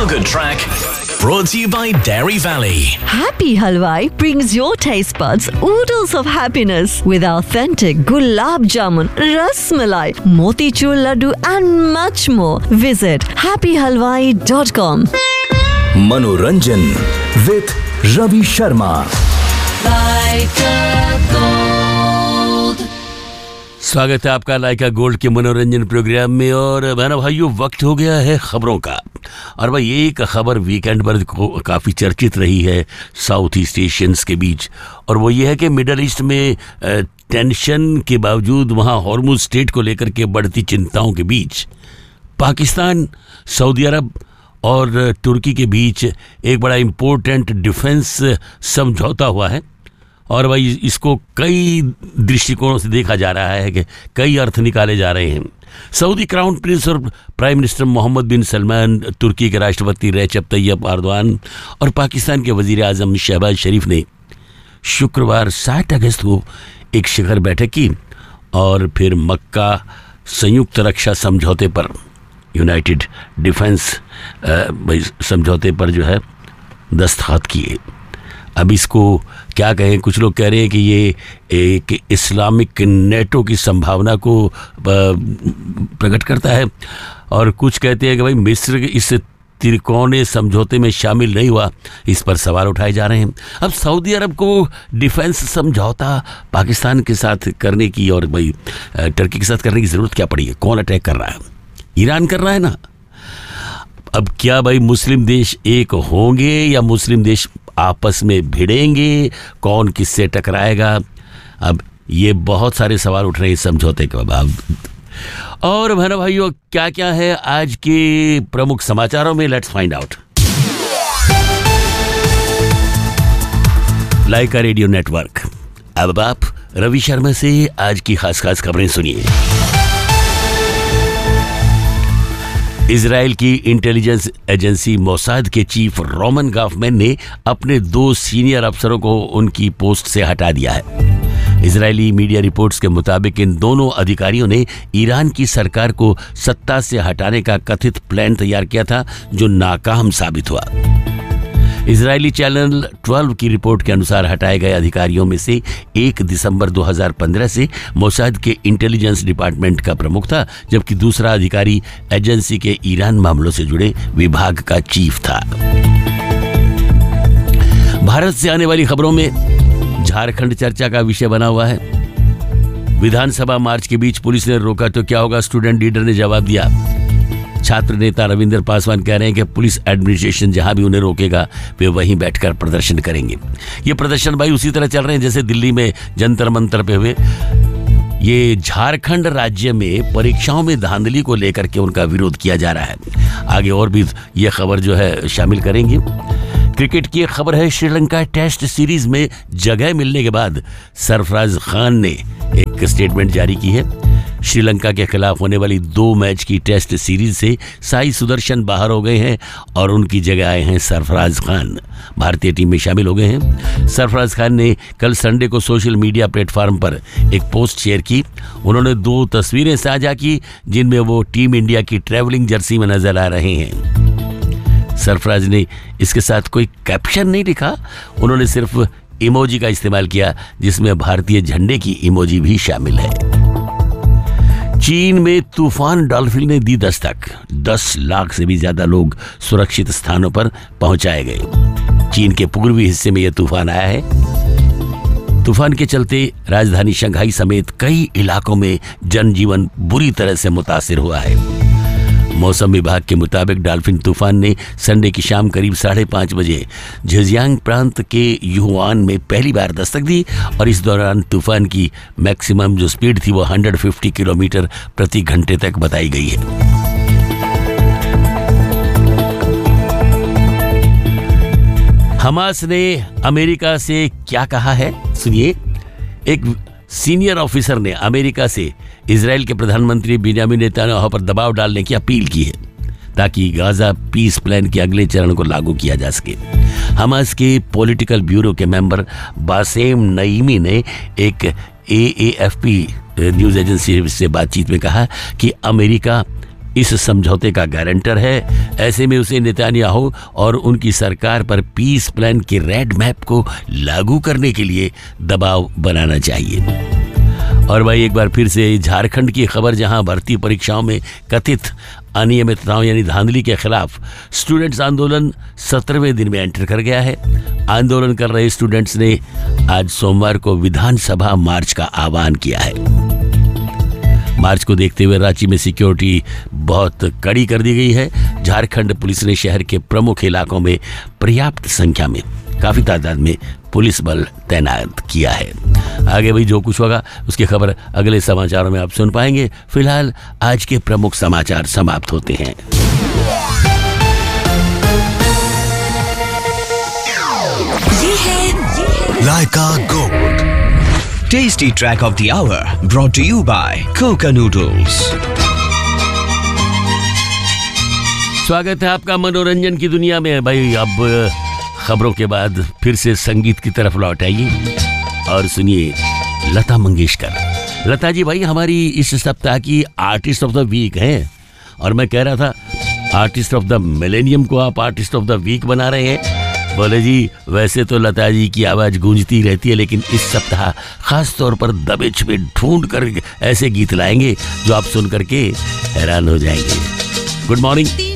Feel Good Track brought to you by Dairy Valley. Happy Halwai brings your taste buds oodles of happiness with authentic gulab jamun, ras malai, motichur laddu and much more. Visit happyhalwai.com. मनोरंजन with Ravi Sharma. स्वागत है आपका लाइका gold के मनोरंजन programme में। और बहना भाइयों, वक्त हो गया है खबरों का। और भाई एक खबर वीकेंड पर काफ़ी चर्चित रही है साउथ ईस्ट एशियंस के बीच, और वो ये है कि मिडल ईस्ट में टेंशन के बावजूद वहाँ हॉर्मुज स्टेट को लेकर के बढ़ती चिंताओं के बीच पाकिस्तान, सऊदी अरब और तुर्की के बीच एक बड़ा इम्पोर्टेंट डिफेंस समझौता हुआ है। और भाई इसको कई दृष्टिकोणों से देखा जा रहा है कि कई अर्थ निकाले जा रहे हैं। सऊदी क्राउन प्रिंस और प्राइम मिनिस्टर मोहम्मद बिन सलमान, तुर्की के राष्ट्रपति रेचेप तैयब एर्दोगान और पाकिस्तान के वजीर आज़म शहबाज शरीफ ने शुक्रवार 7 अगस्त को एक शिखर बैठक की और फिर मक्का संयुक्त रक्षा समझौते पर, यूनाइटेड डिफेंस समझौते पर जो है दस्तखत किए। अब इसको क्या कहें, कुछ लोग कह रहे हैं कि ये एक इस्लामिक नेटो की संभावना को प्रकट करता है, और कुछ कहते हैं कि भाई मिस्र इस त्रिकोणीय समझौते में शामिल नहीं हुआ। इस पर सवाल उठाए जा रहे हैं। अब सऊदी अरब को डिफेंस समझौता पाकिस्तान के साथ करने की और भाई टर्की के साथ करने की ज़रूरत क्या पड़ी है? कौन अटैक कर रहा है? ईरान कर रहा है ना। अब क्या भाई मुस्लिम देश एक होंगे या मुस्लिम देश आपस में भिड़ेंगे? कौन किससे टकराएगा? अब ये बहुत सारे सवाल उठ रहे हैं समझौते के बाद। और बहनों भाइयों, क्या क्या है आज के प्रमुख समाचारों में, let's find out. Lyca radio network. अब आप रवि शर्मा से आज की खास खबरें सुनिए। इजराइल की इंटेलिजेंस एजेंसी मोसाद के चीफ रोमन गॉफमैन ने अपने 2 सीनियर अफसरों को उनकी पोस्ट से हटा दिया है। इजरायली मीडिया रिपोर्ट्स के मुताबिक इन दोनों अधिकारियों ने ईरान की सरकार को सत्ता से हटाने का कथित प्लान तैयार किया था, जो नाकाम साबित हुआ। इजरायली चैनल 12 की रिपोर्ट के अनुसार हटाए गए अधिकारियों में से 1 दिसंबर 2015 से मोसाद के इंटेलिजेंस डिपार्टमेंट का प्रमुख था, जबकि दूसरा अधिकारी एजेंसी के ईरान मामलों से जुड़े विभाग का चीफ था। भारत से आने वाली खबरों में झारखंड चर्चा का विषय बना हुआ है। विधानसभा मार्च के बीच पुलिस ने रोका तो क्या होगा, स्टूडेंट लीडर ने जवाब दिया। छात्र नेता रविंद्र पासवान कह रहे हैं कि पुलिस एडमिनिस्ट्रेशन जहां भी उन्हें रोकेगा वे वहीं बैठकर प्रदर्शन करेंगे। ये प्रदर्शन भाई उसी तरह चल रहे हैं जैसे दिल्ली में जंतर मंतर पे हुए। ये झारखंड राज्य में परीक्षाओं में धांधली को लेकर के उनका विरोध किया जा रहा है। आगे और भी ये खबर जो है शामिल करेंगे। क्रिकेट की एक खबर है, श्रीलंका टेस्ट सीरीज में जगह मिलने के बाद सरफराज खान ने एक स्टेटमेंट जारी की है। श्रीलंका के खिलाफ होने वाली 2 मैच की टेस्ट सीरीज से साई सुदर्शन बाहर हो गए हैं और उनकी जगह आए हैं सरफराज खान, भारतीय टीम में शामिल हो गए हैं। सरफराज खान ने कल संडे को सोशल मीडिया प्लेटफॉर्म पर एक पोस्ट शेयर की। उन्होंने 2 तस्वीरें साझा की जिनमें वो टीम इंडिया की ट्रैवलिंग जर्सी में नजर आ रहे हैं। सरफराज ने इसके साथ कोई कैप्शन नहीं लिखा, उन्होंने सिर्फ इमोजी का इस्तेमाल किया जिसमें भारतीय झंडे की इमोजी भी शामिल है। चीन में तूफान डॉल्फिन ने दी दस्तक। 10 लाख से भी ज्यादा लोग सुरक्षित स्थानों पर पहुंचाए गए। चीन के पूर्वी हिस्से में यह तूफान आया है। तूफान के चलते राजधानी शंघाई समेत कई इलाकों में जनजीवन बुरी तरह से मुतासिर हुआ है। मौसम विभाग के मुताबिक डॉल्फिन तूफान ने संडे की शाम करीब 5:30 बजे झेजियांग प्रांत के युहुआन में पहली बार दस्तक दी और इस दौरान तूफान की मैक्सिमम जो स्पीड थी वो 150 किलोमीटर प्रति घंटे तक बताई गई है। हमास ने अमेरिका से क्या कहा है, सुनिए। एक सीनियर ऑफिसर ने अमेरिका से इजराइल के प्रधानमंत्री बेंजामिन नेतन्याहू पर दबाव डालने की अपील की है ताकि गाजा पीस प्लान के अगले चरण को लागू किया जा सके। हमास के पॉलिटिकल ब्यूरो के मेंबर बासेम नईमी ने एक AAFP न्यूज एजेंसी से बातचीत में कहा कि अमेरिका इस समझौते का गारंटर है। ऐसे में उसे नेतन्याहू और उनकी सरकार पर पीस प्लान के रेड मैप को लागू करने के लिए दबाव बनाना चाहिए। और भाई एक बार फिर से झारखंड की खबर, जहां भर्ती परीक्षाओं में कथित अनियमितताओं यानी धांधली के खिलाफ स्टूडेंट्स आंदोलन 17वें दिन में एंटर कर गया है। आंदोलन कर रहे स्टूडेंट्स ने आज सोमवार को विधानसभा मार्च का आह्वान किया है। मार्च को देखते हुए रांची में सिक्योरिटी बहुत कड़ी कर दी गई है। झारखंड पुलिस ने शहर के प्रमुख इलाकों में पर्याप्त संख्या में, काफी तादाद में पुलिस बल तैनात किया है। आगे भाई जो कुछ होगा उसकी खबर अगले समाचारों में आप सुन पाएंगे। फिलहाल आज के प्रमुख समाचार समाप्त होते हैं। ये है लाइका gold Tasty track of the hour brought to you by Coca Noodles. स्वागत है आपका मनोरंजन की दुनिया में। भाई अब खबरों के बाद फिर से संगीत की तरफ लौट आइए और सुनिए लता मंगेशकर। लता जी भाई हमारी इस सप्ताह की आर्टिस्ट ऑफ द वीक हैं, और मैं कह रहा था आर्टिस्ट ऑफ द मिलेनियम को आप आर्टिस्ट ऑफ द वीक बना रहे हैं। बोले जी वैसे तो लता जी की आवाज गूंजती रहती है, लेकिन इस सप्ताह खास तौर पर दबे छुपे ढूंढ कर ऐसे गीत लाएंगे जो आप सुन करके हैरान हो जाएंगे। Good morning.